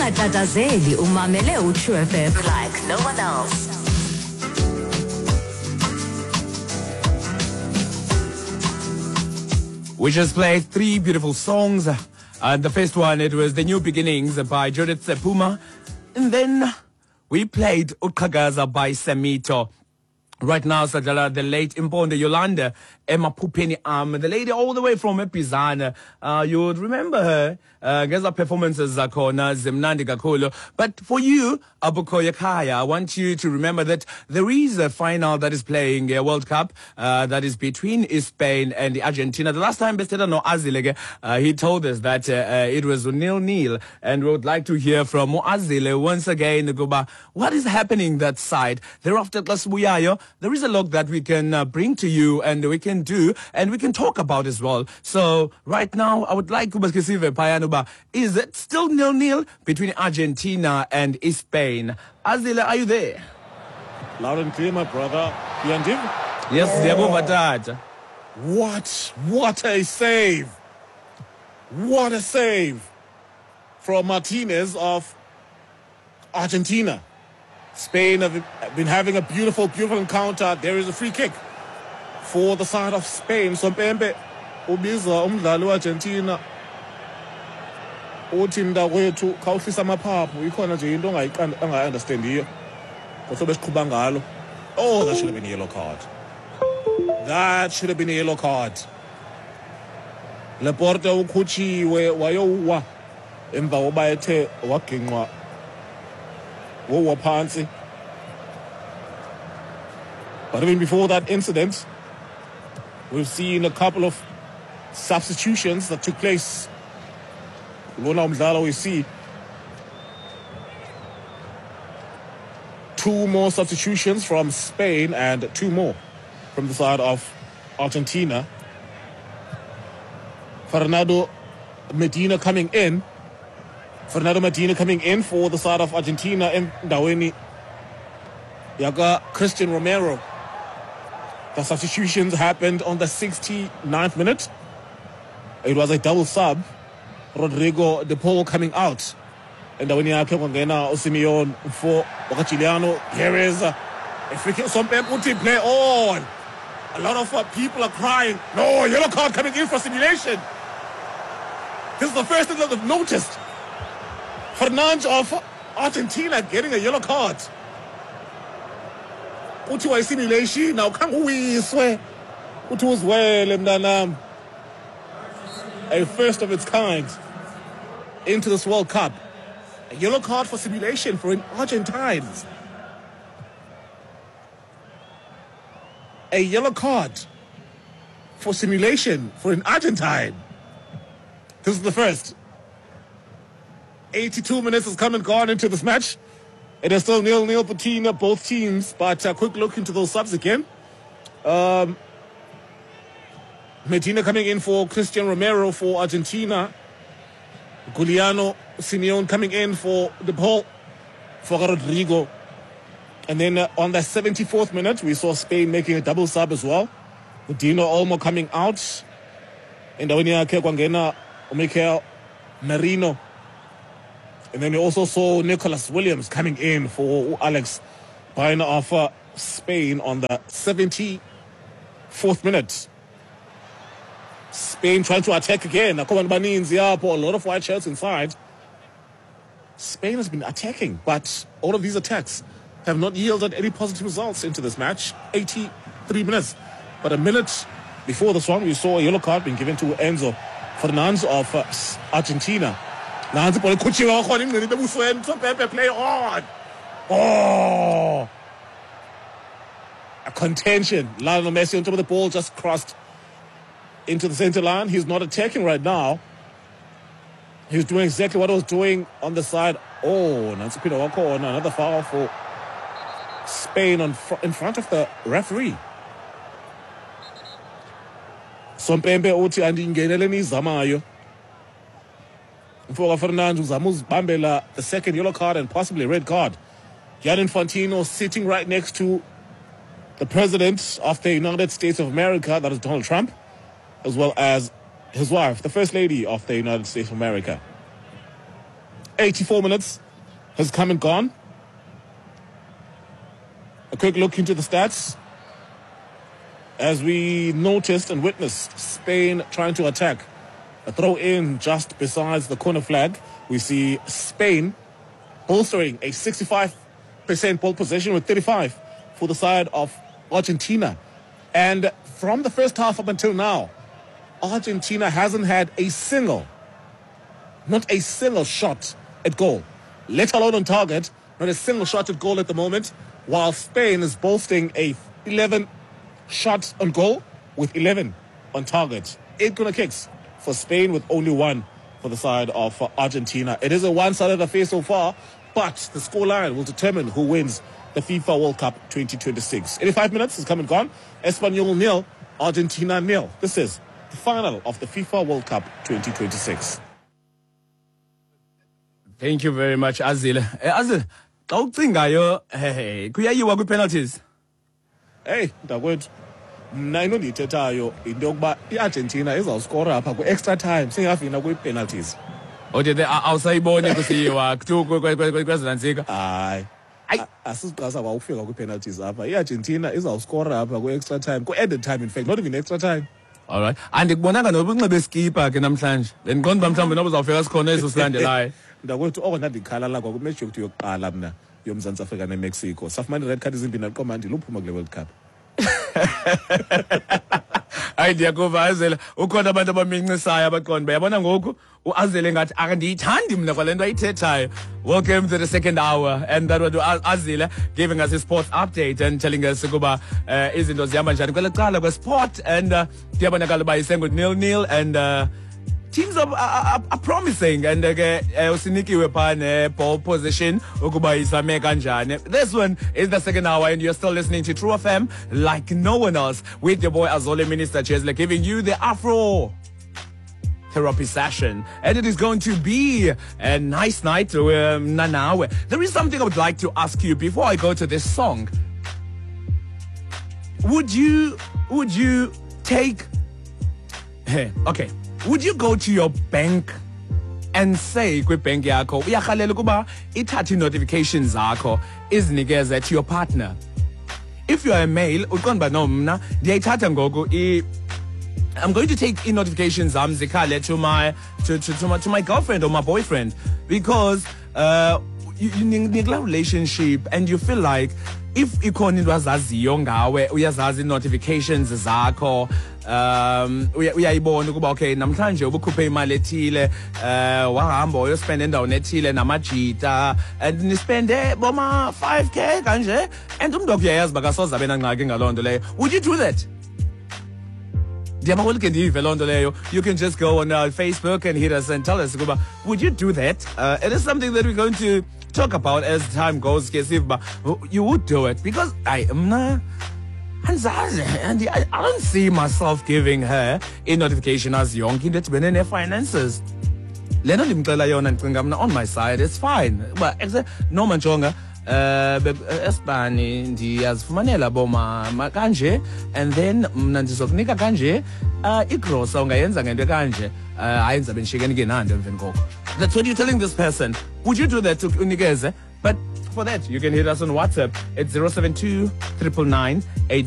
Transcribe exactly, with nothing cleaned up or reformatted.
ungatatazeli umamele u-True F M like no one else. We just played three beautiful songs. And the first one, it was The New Beginnings by Judith Sepuma. And then we played Uqhakaza by Semito. Right now, Sadala, the late Imponde Yolanda, Emma Pupeni Am, the lady all the way from Epizana. Uh, you would remember her. Uh, Gaza performances Zakona, Zemnandi Gakolo. But for you, Abuko Yakaya, I want you to remember that there is a final that is playing a World Cup, uh, that is between Spain and Argentina. The last time Besteda no Azile, uh, he told us that, uh, uh, it was nil-nil. And we would like to hear from Azile once again, Goba, what is happening that side? Thereafter, Klasbuyayo, there is a lot that we can uh, bring to you and we can do and we can talk about as well. So right now, I would like to Kubaskisive Payanuba. Is it still nil-nil between Argentina and Spain? Azile, are you there? Loud and clear, my brother. Yandiv? Yes, oh. What? What a save! What a save from Martinez of Argentina. Spain have been having a beautiful, beautiful encounter. There is a free kick for the side of Spain. So Mpembe ubiza umdlali Argentina uthi mntakwethu khawuhlisa amaphaphu ikhona nje into ongayi-understandiyo ngohlobo esiqhuba ngalo. Oh, that should have been a yellow card. That should have been a yellow card. Laporte ukhutshiwe wayowuwa emva koba ethe waginqwa wowa phansi. But even before that incident, we've seen a couple of substitutions that took place. We see two more substitutions from Spain and two more from the side of Argentina. Fernando Medina coming in. Fernando Medina coming in for the side of Argentina and Daweni Yaga Christian Romero. The substitutions happened on the sixty-ninth minute. It was a double sub. Rodrigo De Paul coming out. And Daweni Yake Wangena Simeone for Wakachiliano. Here is a free kick. Some people play on. A lot of uh, people are crying. No, yellow card coming in for simulation. This is the first thing that they've noticed. Fernandes of Argentina getting a yellow card. Uthi wa simulation now can we swear uthi uzwele mntanami. A first of its kind into this World Cup. A yellow card for simulation for an Argentine. A yellow card for simulation for an Argentine. This is the first. eighty-two minutes has come and gone into this match. It is still nil-nil between both teams, but a quick look into those subs again. Um, Medina coming in for Christian Romero for Argentina. Giuliano Simeone coming in for De Paul for Rodrigo. And then uh, on the seventy-fourth minute, we saw Spain making a double sub as well. Dino Olmo coming out. And Dawinia Kwangena, Mikel Merino. And then we also saw Nicholas Williams coming in for Alex Baena of uh, Spain on the seventy-fourth minute. Spain trying to attack again. A lot of white shirts inside. Spain has been attacking, but all of these attacks have not yielded any positive results into this match. eighty-three minutes. But a minute before this one, we saw a yellow card being given to Enzo Fernandez of uh, Argentina. Play on. Oh, a contention. Lionel Messi on top of the ball just crossed into the center line. He's not attacking right now. He's doing exactly what he was doing on the side. Oh, Nancy Peter Wako on another foul for Spain on fr- in front of the referee. Sompembe uthi andingeneleni izamayo. For Fernandes Bambela, the second yellow card and possibly a red card. Gianni Infantino sitting right next to the president of the United States of America, that is Donald Trump, as well as his wife, the first lady of the United States of America. eighty-four minutes has come and gone. A quick look into the stats. As we noticed and witnessed Spain trying to attack. A throw in just besides the corner flag. We see Spain bolstering a sixty-five percent ball possession with thirty-five for the side of Argentina. And from the first half up until now, Argentina hasn't had a single, not a single shot at goal, let alone on target, not a single shot at goal at the moment, while Spain is boasting a eleven shots on goal with eleven on target. Eight corner kicks for Spain with only one for the side of uh, Argentina. It is a one-sided affair so far, but the scoreline will determine who wins the FIFA World Cup twenty twenty-six. eighty-five minutes has come and gone. Espanyol nil, Argentina nil. This is the final of the FIFA World Cup twenty twenty-six. Thank you very much, Azil. Eh, Azil, xa ucingayo, hey, kuyayiwa kwi-penalties. Hey, mntakwethu, mna into ndiyithethayo into yokuba i-Argentina izawuskora apha kwi-extra time singafina kwi-penalties. Ode the awusayiboni kusiyiwa kwezinantsika. Hayi. Asisiqasa kwa ukufika kwi-penalties apha. I-Argentina izawuskora apha kwi-extra time, ku-added time in fact, not even extra time. All right. Andikubonanga noba unxibe skipa ke namhlanje. Bendiqonda uba mhlawumbi noba uzawufika sikhona eso silandelayo. Mntakwethu oko ndandikhala kwa kwi-match yethu yokuqala mna yoMzantsi Afrika neMexico. Safumana red card ezimbini aqoma ndiluphuma kule World Cup. Hayi ndiyakuva Azele, ukhona abantu abamincisayo abaqonda bayabona ngoku uAzele ngathi akandiyithandi mna kwale nto ayithethayo. Welcome to the second hour, and that was Azele giving us his sports update and telling us ukuba uh, izinto zihamba njani kwele cala kwesport, and uh, kuyabonakala uba isengu nil nil, and uh, teams are, are, are promising, and ke usinikiwe phane ball position ukuba isame kanjani. This one is the second hour, and you're still listening to True F M like no one else with your boy Azole Minister Chesle giving you the Afro therapy session, and it is going to be a nice night. Um, now there is something I would like to ask you before I go to this song. Would you would you take hey, okay would you go to your bank and say kwi-bank yakho uyarhalela ukuba ithathe notifications zakho izinikeze to your partner? If you are a male, uqonda no mna ndiyayithatha ngoku i I'm going to take in notifications zam zikhale to my to, to, to my to my girlfriend or my boyfriend, because uh you, you need a relationship and you feel like if ikhona into azaziyo ngawe uyazazi notifications zakho, um uyayibona ukuba okay namhlanje ubukhuphe imali ethile, uh wahamba uyospend endaweni ethile namajita and nispende boma five K kanje, and umuntu okuyayazi bakasoza bena ngxaki ngaloo nto leyo. Would you do that? You can just go on uh, Facebook and hit us and tell us, would you do that? Uh, it is something that we're going to talk about as time goes. You would do it, because I am not, and I don't see myself giving her a notification as young kid that's been in her finances. On my side, it's fine. But no man chonga. Uh, Espani ndiyazifumanela boma kanje, and then mna ndizokunika kanje uh, igrosa ungayenza ngento kanje uh, ayenza benishike nike nando emveni koko. That's what you're telling this person. Would you do that to unikeze? But for that you can hit us on WhatsApp at zero seven two nine nine nine eight